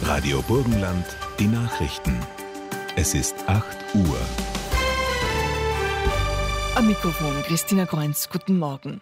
Radio Burgenland, die Nachrichten. Es ist 8 Uhr. Am Mikrofon Christina Kreunz, guten Morgen.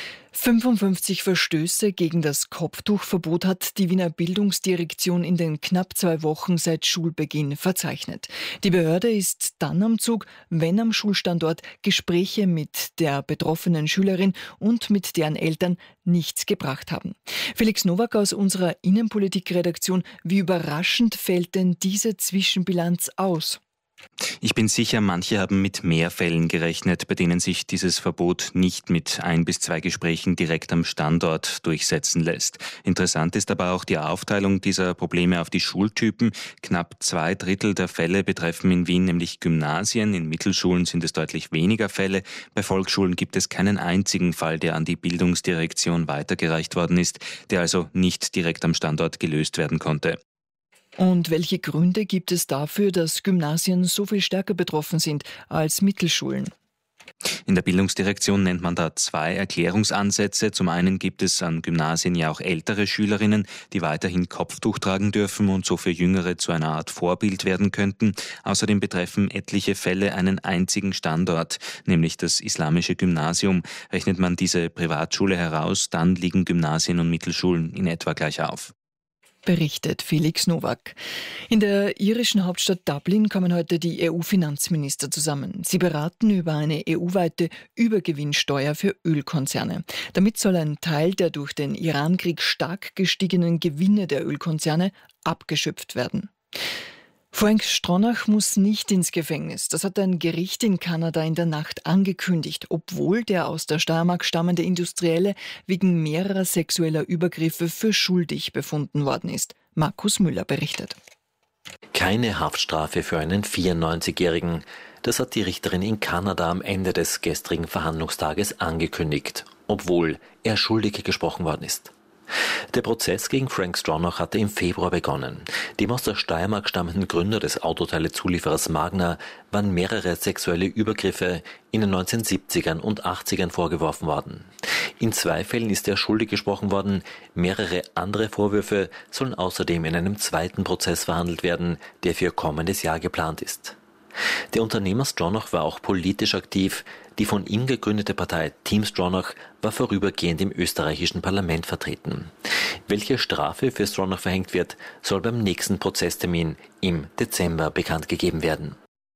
55 Verstöße gegen das Kopftuchverbot hat die Wiener Bildungsdirektion in den knapp 2 Wochen seit Schulbeginn verzeichnet. Die Behörde ist dann am Zug, wenn am Schulstandort Gespräche mit der betroffenen Schülerin und mit deren Eltern nichts gebracht haben. Felix Nowak aus unserer Innenpolitik-Redaktion, wie überraschend fällt denn diese Zwischenbilanz aus? Ich bin sicher, manche haben mit mehr Fällen gerechnet, bei denen sich dieses Verbot nicht mit 1 bis 2 Gesprächen direkt am Standort durchsetzen lässt. Interessant ist aber auch die Aufteilung dieser Probleme auf die Schultypen. Knapp 2/3 der Fälle betreffen in Wien nämlich Gymnasien. In Mittelschulen sind es deutlich weniger Fälle. Bei Volksschulen gibt es keinen einzigen Fall, der an die Bildungsdirektion weitergereicht worden ist, der also nicht direkt am Standort gelöst werden konnte. Und welche Gründe gibt es dafür, dass Gymnasien so viel stärker betroffen sind als Mittelschulen? In der Bildungsdirektion nennt man da 2 Erklärungsansätze. Zum einen gibt es an Gymnasien ja auch ältere Schülerinnen, die weiterhin Kopftuch tragen dürfen und so für Jüngere zu einer Art Vorbild werden könnten. Außerdem betreffen etliche Fälle einen einzigen Standort, nämlich das islamische Gymnasium. Rechnet man diese Privatschule heraus, dann liegen Gymnasien und Mittelschulen in etwa gleich auf. Berichtet Felix Nowak. In der irischen Hauptstadt Dublin kommen heute die EU-Finanzminister zusammen. Sie beraten über eine EU-weite Übergewinnsteuer für Ölkonzerne. Damit soll ein Teil der durch den Irankrieg stark gestiegenen Gewinne der Ölkonzerne abgeschöpft werden. Frank Stronach muss nicht ins Gefängnis. Das hat ein Gericht in Kanada in der Nacht angekündigt, obwohl der aus der Steiermark stammende Industrielle wegen mehrerer sexueller Übergriffe für schuldig befunden worden ist. Markus Müller berichtet. Keine Haftstrafe für einen 94-Jährigen. Das hat die Richterin in Kanada am Ende des gestrigen Verhandlungstages angekündigt, obwohl er schuldig gesprochen worden ist. Der Prozess gegen Frank Stronach hatte im Februar begonnen. Dem aus der Steiermark stammenden Gründer des Autoteilezulieferers Magna waren mehrere sexuelle Übergriffe in den 1970ern und 80ern vorgeworfen worden. In 2 Fällen ist er schuldig gesprochen worden. Mehrere andere Vorwürfe sollen außerdem in einem zweiten Prozess verhandelt werden, der für kommendes Jahr geplant ist. Der Unternehmer Stronach war auch politisch aktiv. Die von ihm gegründete Partei Team Stronach war vorübergehend im österreichischen Parlament vertreten. Welche Strafe für Stronach verhängt wird, soll beim nächsten Prozesstermin im Dezember bekannt gegeben werden.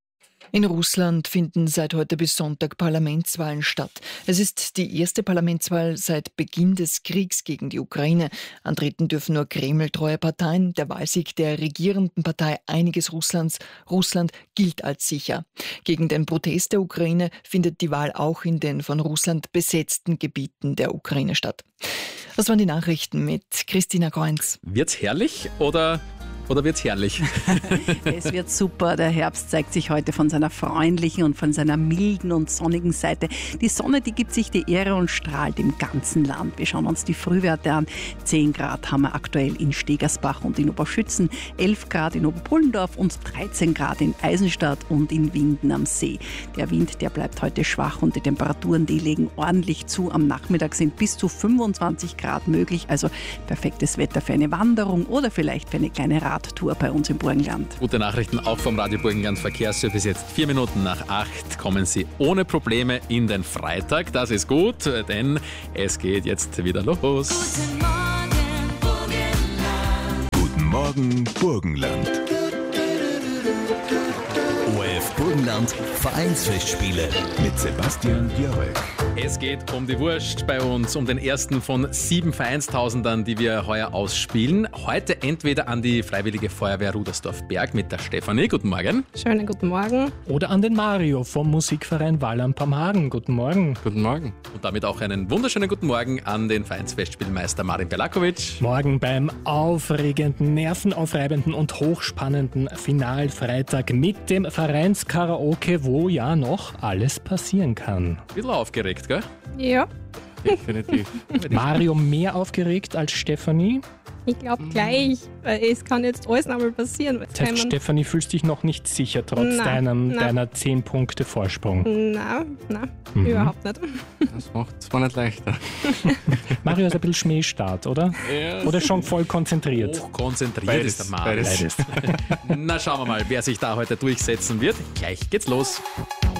In Russland finden seit heute bis Sonntag Parlamentswahlen statt. Es ist die erste Parlamentswahl seit Beginn des Kriegs gegen die Ukraine. Antreten dürfen nur Kreml-treue Parteien. Der Wahlsieg der regierenden Partei Einiges Russland gilt als sicher. Gegen den Protest der Ukraine findet die Wahl auch in den von Russland besetzten Gebieten der Ukraine statt. Das waren die Nachrichten mit Christina Kreunz. Wird's herrlich oder wird's herrlich? Es wird super. Der Herbst zeigt sich heute von seiner freundlichen und von seiner milden und sonnigen Seite. Die Sonne, die gibt sich die Ehre und strahlt im ganzen Land. Wir schauen uns die Frühwerte an. 10 Grad haben wir aktuell in Stegersbach und in Oberschützen, 11 Grad in Oberpullendorf und 13 Grad in Eisenstadt und in Winden am See. Der Wind, der bleibt heute schwach und die Temperaturen, die legen ordentlich zu. Am Nachmittag sind bis zu 25 Grad möglich. Also perfektes Wetter für eine Wanderung oder vielleicht für eine kleine Radtour bei uns im Burgenland. Gute Nachrichten auch vom Radio Burgenland Verkehrsservice. Jetzt 4 Minuten nach 8 kommen Sie ohne Probleme in den Freitag. Das ist gut, denn es geht jetzt wieder los. Guten Morgen, Burgenland. Guten Morgen, Burgenland. ORF Burgenland Vereinsfestspiele mit Sebastian Björk. Es geht um die Wurst bei uns, um den ersten von 7 Vereinstausendern, die wir heuer ausspielen. Heute entweder an die Freiwillige Feuerwehr Rudersdorf-Berg mit der Stefanie. Guten Morgen. Schönen guten Morgen. Oder an den Mario vom Musikverein Wallern am Hagen. Guten Morgen. Guten Morgen. Und damit auch einen wunderschönen guten Morgen an den Vereinsfestspielmeister Marin Belakovic. Morgen beim aufregenden, nervenaufreibenden und hochspannenden Finalfreitag mit dem Vereinskaraoke, wo ja noch alles passieren kann. Ein bisschen aufgeregt, gell? Ja. definitiv. Mario mehr aufgeregt als Stefanie. Ich glaube gleich, weil es kann jetzt alles nochmal passieren. Das heißt, Stefanie, fühlst dich noch nicht sicher, trotz deiner 10 Punkte Vorsprung. Nein, überhaupt nicht. Das macht es mir nicht leichter. Mario ist ein bisschen Schmähstart, oder? Ja, oder schon voll konzentriert? Hochkonzentriert ist der Mario. Beides. Na, schauen wir mal, wer sich da heute durchsetzen wird. Gleich geht's los.